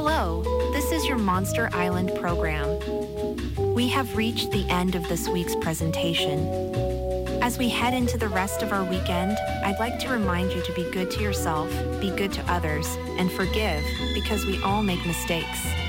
Hello, this is your Monster Island program. We have reached the end of this week's presentation. As we head into the rest of our weekend, I'd like to remind you to be good to yourself, be good to others, and forgive because we all make mistakes.